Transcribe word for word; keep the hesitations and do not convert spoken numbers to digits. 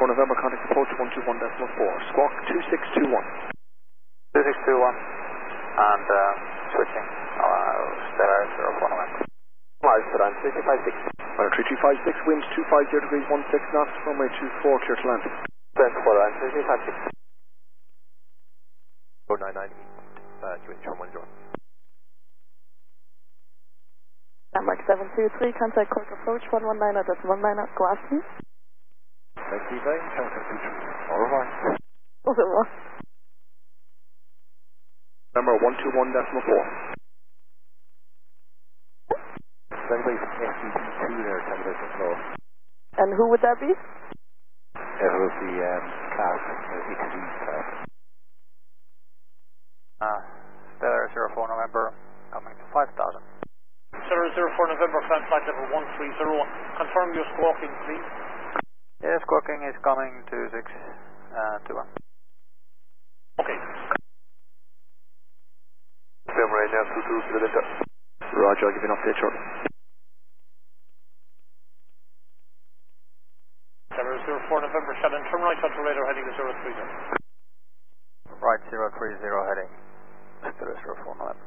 November, contact approach one two one decimal four. Squawk two six two one. two six two one. And uh, switching. Uh, Stellar zero four November. Mars, Sedan three three five six. Runway three three five six, wind two five zero degrees one six knots, runway two four, clear to land. Sedan four and three three five six. four nine nine, uh, Q H one one zero. Landmark seven two three, contact Cork approach one one nine, that's one nine, go ask me. Thank you, bye. Au revoir. Au revoir. Number one two one decimal four. Runway S D P two there, Canada Control. And who would that be? It was the um, class, the X D class. Uh, Stellar zero four November, coming to five thousand. Stellar zero four November, climb flight level one three zero one. Confirm your squawking, please. Yes, squawking is coming to six two one. Okay. Film right now, two two to the Delta. Roger, I'll give you an update shortly. Stellar zero four November, Shannon, turn right onto radar heading zero three zero. Right zero three zero heading. Stellar zero four November.